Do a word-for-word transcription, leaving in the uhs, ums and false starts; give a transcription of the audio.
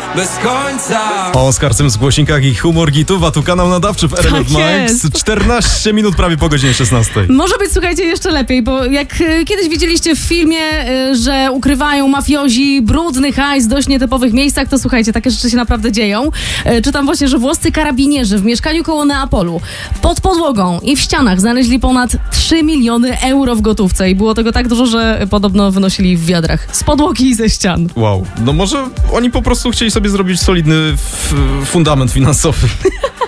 bez końca. Oskar Sims w głośnikach i humor gitów, a tu kanał nadawczy w R M F Tak Max. jest. czternaście minut prawie po godzinie szesnastej. Może być, słuchajcie, jeszcze lepiej, bo jak y, kiedyś widzieliście w filmie, y, że ukrywają mafiozi brudny hajs w dość nietypowych miejscach, to słuchajcie, takie rzeczy się naprawdę dzieją. Y, czytam właśnie, że włoscy karabinierzy w mieszkaniu koło Neapolu pod podłogą i w ścianach znaleźli ponad trzy miliony euro w gotówce i było tego tak dużo, że podobno wynosili w wiadrach z podłogi i ze ścian. Wow, no może oni po prostu chcieli sobie zrobić solidny f- fundament finansowy.